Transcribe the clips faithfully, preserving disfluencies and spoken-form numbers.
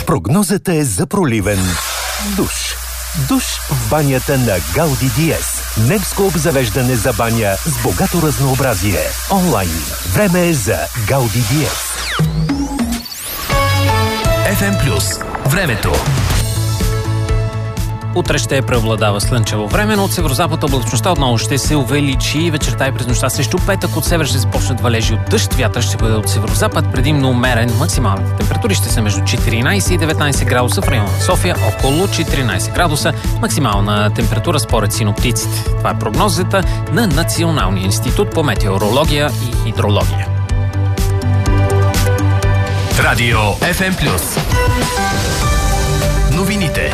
Прогнозата е за проливен душ. Душ в банята на Гауди Диез. Немско обзавеждане за баня с богато разнообразие. Онлайн. Време е за Гауди Диез. еф ем Плюс. Времето. Утре ще преобладава слънчево време, но от северозапад облачността отново ще се увеличи. Вечерта и през нощта срещу петък от север ще започнат валежи от дъжд. Вятър ще бъде от северозапад, предимно умерен. Максималните температури ще са между четиринайсет и деветнайсет градуса, в района на София около четиринайсет градуса. Максимална температура според синоптиците. Това е прогнозата на Националния институт по метеорология и хидрология. Радио еф ем Плюс. Новините.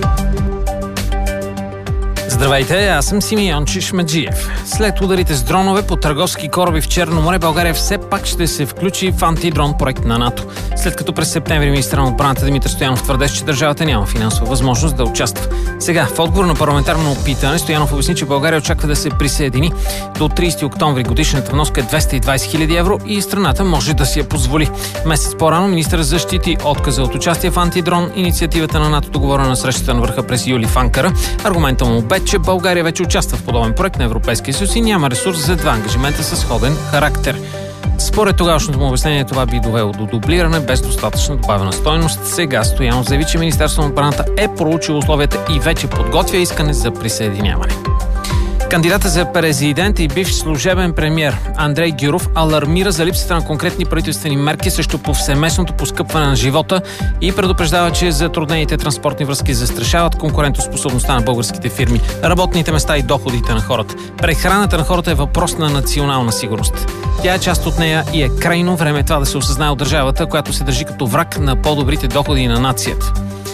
Здравейте, аз съм Симеон Чишмеджиев. След ударите с дронове по търговски кораби в Черно море, България все пак ще се включи в антидрон проект на НАТО. След като през септември министър на отбраната Димитър Стоянов твърдеше, че държавата няма финансова възможност да участва. Сега, в отговор на парламентарно питане, Стоянов обясни, че България очаква да се присъедини. До трийсети октомври годишната вноска е двеста и двайсет хиляди евро и страната може да си я позволи. Месец по-рано министър защити отказа от участие в антидрон, инициативата на НАТО, договорена на срещата на върха през юли в Анкара. Аргументът му бе, че България вече участва в подобен проект на Европейския съюз и няма ресурс за два ангажимента с сходен характер. Според тогавашното му обяснение, това би довело до дублиране без достатъчна добавена стойност. Сега Стоянов заяви, че Министерството на отбраната е проучило условията и вече подготвя искане за присъединяване. Кандидата за президент и бивш служебен премиер Андрей Гюров алармира за липсата на конкретни правителствени мерки срещу повсеместното поскъпване на живота и предупреждава, че затруднените транспортни връзки застрашават конкурентоспособността на българските фирми, работните места и доходите на хората. Прехраната на хората е въпрос на национална сигурност. Тя е част от нея и е крайно време това да се осъзнае от държавата, която се държи като враг на по-добрите доходи на нацията.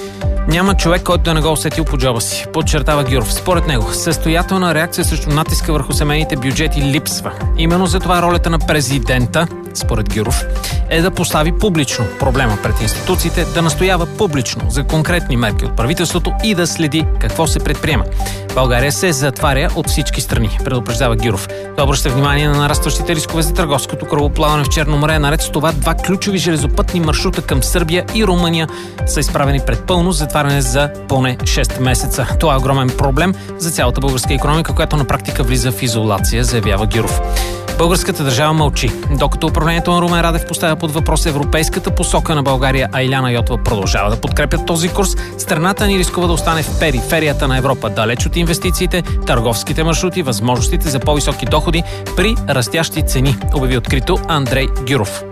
Няма човек, който да не го усетил по джоба си, подчертава Гюров. Според него, състоятелна реакция срещу натиска върху семейните бюджети липсва. Именно за това ролята на президента, според Гюров, е да постави публично проблема пред институциите, да настоява публично за конкретни мерки от правителството и да следи какво се предприема. България се затваря от всички страни, предупреждава Гюров. Той обръща внимание на нарастващите рискове за търговското корабоплаване в Черно море. Наред с това, два ключови железопътни маршрута към Сърбия и Румъния са изправени пред пълно затваряне за поне шест месеца. Това е огромен проблем за цялата българска икономика, която на практика влиза в изолация, заявява Гюров. Българската държава мълчи. Докато управлението на Румен Радев поставя под въпрос европейската посока на България, а Илияна Йотова продължава да подкрепят този курс, страната ни рискува да остане в периферията на Европа, далеч от инвестициите, търговските маршрути, възможностите за по-високи доходи при растящи цени, обяви открито Андрей Гюров.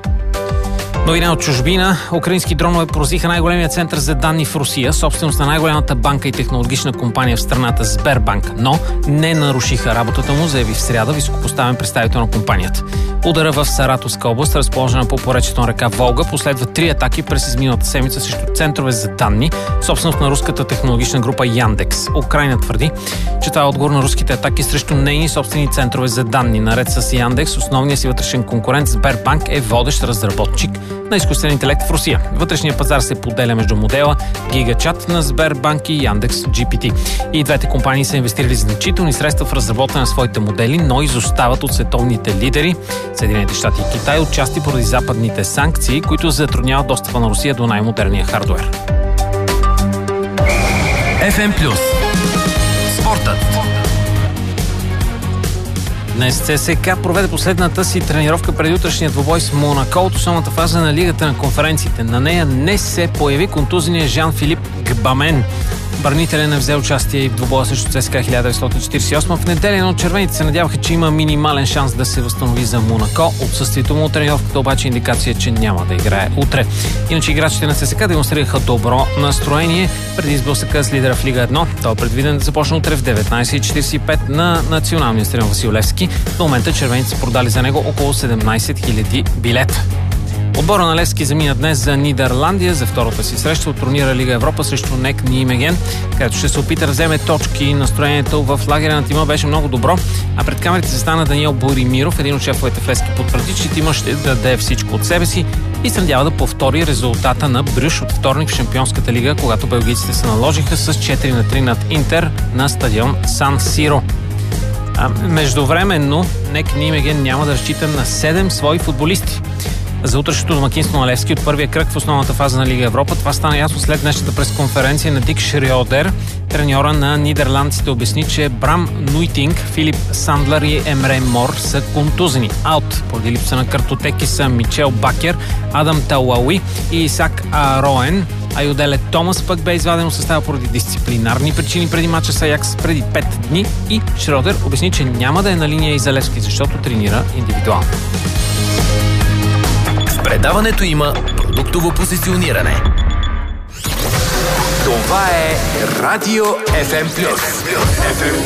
Новина от чужбина. Украински дронове поразиха най-големия център за данни в Русия, собственост на най-голямата банка и технологична компания в страната Сбербанк, но не нарушиха работата му, заяви в сряда високопоставен представител на компанията. Удара в Саратовска област, разположена по поречието на река Волга, последва три атаки през изминалата седмица срещу центрове за данни, собственост на руската технологична група Яндекс. Украйна твърди, че това е отговор на руските атаки срещу нейни собствени центрове за данни. Наред с Яндекс, основният си вътрешен конкурент Сбербанк е водещ разработчик на изкуствен интелект в Русия. Вътрешният пазар се поделя между модела GigaChat на Сбербанк и Яндекс джи пи ти. И двете компании са инвестирали значителни средства в разработване на своите модели, но изостават от световните лидери Съединените щати и Китай, отчасти поради западните санкции, които затрудняват достъпа на Русия до най-модерния хардуер. еф ем Плюс. Спортът. Днес ЦСКА проведе последната си тренировка преди утрешния двубой с Монако от основната фаза на Лигата на конференциите. На нея не се появи контузения Жан-Филип Гбамен. Бранителен е взел участие и в двубоя срещу ЦСКА хиляда деветстотин четиридесет и осма в неделя, но червените се надяваха, че има минимален шанс да се възстанови за Монако. Отсъствието му от тренировката обаче индикация, че няма да играе утре. Иначе играчите на ЦСКА демонстрираха добро настроение преди сблъсъка с лидера в Лига едно. Той е предвиден да започне утре в деветнайсет и четиридесет и пет на националния стадион Васил Левски. До момента червените са продали за него около седемнайсет хиляди билета. Отбора на Левски замина днес за Нидерландия за втората си среща от турнира Лига Европа срещу НЕК Нимеген, където ще се опита да вземе точки. Настроението в лагеря на тима беше много добро, а пред камерите се стана Даниел Боримиров, един от шефовете в Левски, потвърди, че тима ще даде всичко от себе си и се надява да повтори резултата на Брюш от вторник в Шампионската лига, когато белгийците се наложиха с четири на три над Интер на стадион Сан Сиро. А междувременно НЕК Нимеген няма да разчита на седем свои футболисти. за утрешното домакинство на Левски от първия кръг в основната фаза на Лига Европа. Това стана ясно след днешната пресконференция на Дик Шриодер. Треньора на нидерландците обясни, че Брам Нуйтинг, Филип Сандлер и Емре Мор са контузени. Аут поради липса на картотеки са Мичел Бакер, Адам Талауи и Исак Ароен. Айоделе Томас пък бе изваден от състава поради дисциплинарни причини преди мача с Аякс преди пет дни и Шродер обясни, че няма да е на линия и за Левски, защото тренира индивидуално. В предаването има продуктово позициониране. Това е Радио еф ем Плюс.